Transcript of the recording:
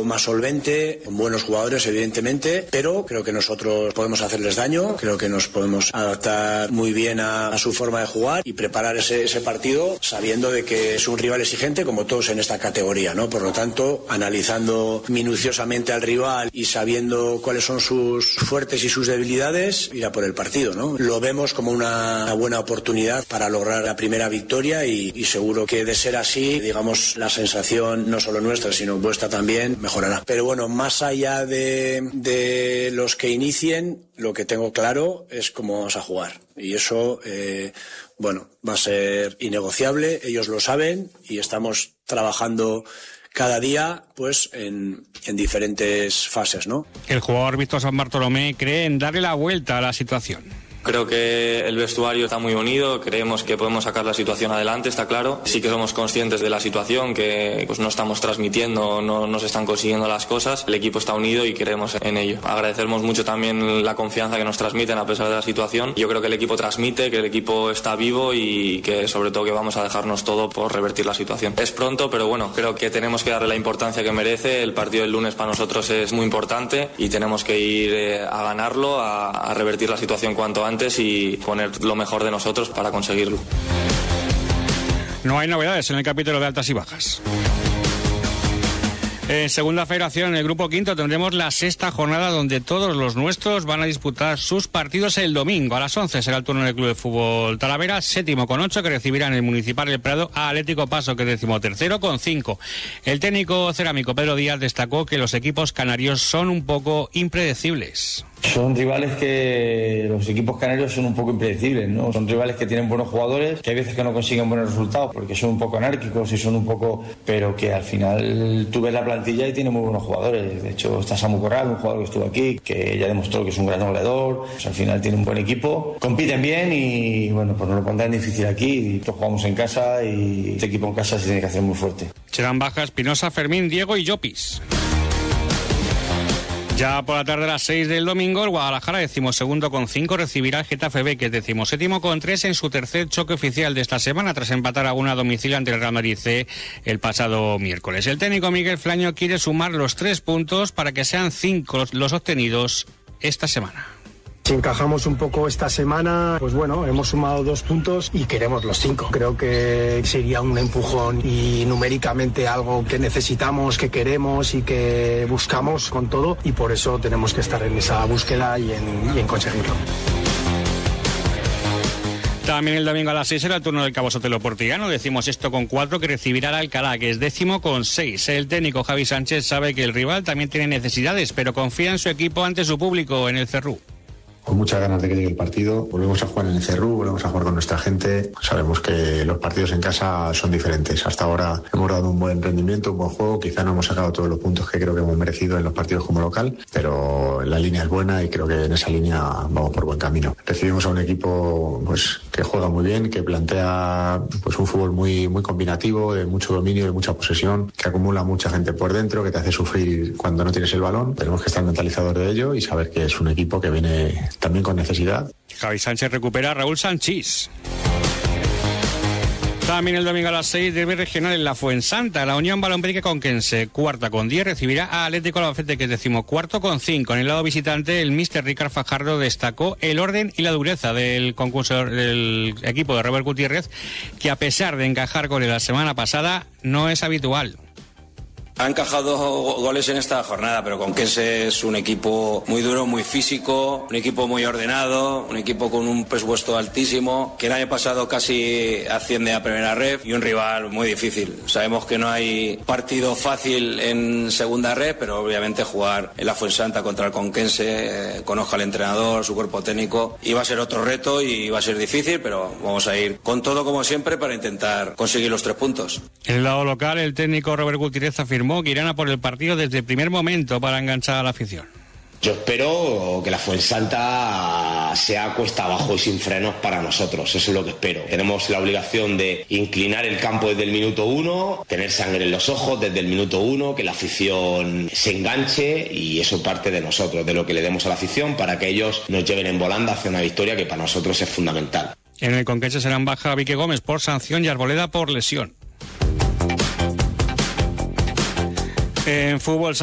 más solvente, con buenos jugadores evidentemente, pero creo que nosotros podemos hacerles daño, creo que nos podemos adaptar muy bien a su forma de jugar y preparar ese partido sabiendo de que es un rival exigente como todos en esta categoría, ¿no? Por lo tanto, analizando minuciosamente al rival y sabiendo cuáles son sus fuertes y sus debilidades, ir a por el partido, ¿no? Lo vemos como una buena oportunidad para lograr la primera victoria y seguro que de ser así, digamos, la sensación no solo nuestra, sino vuestra también mejorará. Pero bueno, más allá de los que inicien, lo que tengo claro es cómo vamos a jugar. Y eso, va a ser innegociable, ellos lo saben y estamos trabajando cada día pues en diferentes fases, ¿no? El jugador Víctor San Bartolomé cree en darle la vuelta a la situación. Creo que el vestuario está muy unido, creemos que podemos sacar la situación adelante, está claro. Sí que somos conscientes de la situación, que pues no estamos transmitiendo, no se están consiguiendo las cosas. El equipo está unido y creemos en ello. Agradecemos mucho también la confianza que nos transmiten a pesar de la situación. Yo creo que el equipo transmite, que el equipo está vivo y que sobre todo que vamos a dejarnos todo por revertir la situación. Es pronto, pero bueno, creo que tenemos que darle la importancia que merece. El partido del lunes para nosotros es muy importante y tenemos que ir a ganarlo, a revertir la situación cuanto antes y poner lo mejor de nosotros para conseguirlo. No hay novedades en el capítulo de altas y bajas. En segunda federación, en el grupo quinto, tendremos la sexta jornada donde todos los nuestros van a disputar sus partidos el domingo. A las 11 será el turno del Club de Fútbol Talavera, séptimo con 8, que recibirá en el Municipal El Prado a Atlético Paso, que es decimotercero con 5. El técnico cerámico Pedro Díaz destacó que los equipos canarios son un poco impredecibles. Son rivales que los equipos canarios son un poco impredecibles, ¿no? Son rivales que tienen buenos jugadores, que hay veces que no consiguen buenos resultados porque son un poco anárquicos y son un poco... pero que al final tú ves la plantilla y tiene muy buenos jugadores. De hecho está Samu Corral, un jugador que estuvo aquí, que ya demostró que es un gran goleador. Pues al final tiene un buen equipo, compiten bien y bueno, pues nos lo pondrán difícil aquí. Todos jugamos en casa y este equipo en casa se tiene que hacer muy fuerte. Serán bajas Espinosa, Fermín, Diego y Llopis. Ya por la tarde a las 6 del domingo, el Guadalajara, 12º con 5, recibirá al Getafe B, que es 17º con 3 en su tercer choque oficial de esta semana, tras empatar a 1 a domicilio ante el Real Madrid C el pasado miércoles. El técnico Miguel Flaño quiere sumar los 3 puntos para que sean 5 los obtenidos esta semana. Si encajamos un poco esta semana, pues bueno, hemos sumado 2 puntos y queremos los 5. Creo que sería un empujón y numéricamente algo que necesitamos, que queremos y que buscamos con todo, y por eso tenemos que estar en esa búsqueda y en conseguirlo. También el domingo a las 6 será el turno del Cabo Sotelo Portillano, 16º con 4, que recibirá al Alcalá, que es 10º con 6. El técnico Javi Sánchez sabe que el rival también tiene necesidades, pero confía en su equipo ante su público en el Cerrú. Con muchas ganas de que llegue el partido. Volvemos a jugar en el Cerrú, volvemos a jugar con nuestra gente. Sabemos que los partidos en casa son diferentes. Hasta ahora hemos dado un buen rendimiento, un buen juego. Quizá no hemos sacado todos los puntos que creo que hemos merecido en los partidos como local, pero la línea es buena y creo que en esa línea vamos por buen camino. Recibimos a un equipo pues que juega muy bien, que plantea pues un fútbol muy combinativo, de mucho dominio, de mucha posesión, que acumula mucha gente por dentro, que te hace sufrir cuando no tienes el balón. Tenemos que estar mentalizados de ello y saber que es un equipo que viene también con necesidad. Javi Sánchez recupera a Raúl Sanchís. También el domingo a las 6, derbi regional en la Fuensanta. La Unión Balonmérica Conquense, cuarta con 10, recibirá a Atlético Albacete, que es 14º con 5. En el lado visitante, el míster Ricard Fajardo destacó el orden y la dureza del concurso del equipo de Robert Gutiérrez, que a pesar de encajar goles la semana pasada, no es habitual. Ha encajado goles en esta jornada, pero Conquense es un equipo muy duro, muy físico, un equipo muy ordenado, un equipo con un presupuesto altísimo, que el año pasado casi asciende a primera ref y un rival muy difícil. Sabemos que no hay partido fácil en segunda ref, pero obviamente jugar en la Fuensanta contra el Conquense, conozca al entrenador, su cuerpo técnico, iba a ser otro reto y va a ser difícil, pero vamos a ir con todo como siempre para intentar conseguir los 3 puntos. En el lado local, el técnico Robert Gutiérrez afirmó que irán a por el partido desde el primer momento para enganchar a la afición. Yo espero que la Fuensanta sea cuesta abajo y sin frenos para nosotros, eso es lo que espero. Tenemos la obligación de inclinar el campo desde el minuto 1, tener sangre en los ojos desde el minuto 1, que la afición se enganche, y eso parte de nosotros, de lo que le demos a la afición para que ellos nos lleven en volanda hacia una victoria que para nosotros es fundamental. En el Conquense serán baja Vique Gómez por sanción y Arboleda por lesión. En fútbol